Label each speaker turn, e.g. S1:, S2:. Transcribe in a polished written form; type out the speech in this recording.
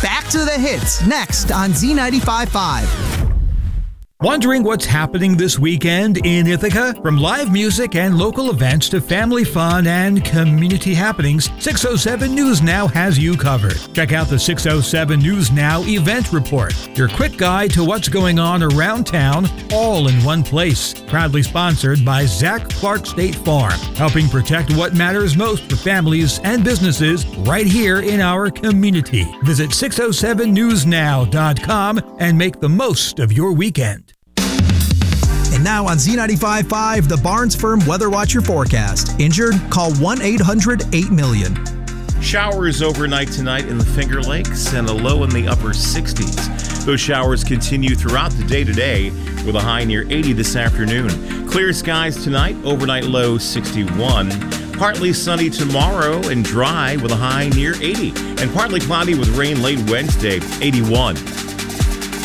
S1: Back to the hits next on Z95.5.
S2: Wondering what's happening this weekend in Ithaca? From live music and local events to family fun and community happenings, 607 News Now has you covered. Check out the 607 News Now event report, your quick guide to what's going on around town, all in one place. Proudly sponsored by Zach Clark State Farm, helping protect what matters most for families and businesses right here in our community. Visit 607newsnow.com and make the most of your weekend.
S1: And now on Z95.5, the Barnes Firm Weather Watcher forecast. Injured? Call 1-800-8-million.
S3: Showers overnight tonight in the Finger Lakes and a low in the upper 60s. Those showers continue throughout the day today with a high near 80 this afternoon. Clear skies tonight, overnight low 61. Partly sunny tomorrow and dry with a high near 80. And partly cloudy with rain late Wednesday, 81.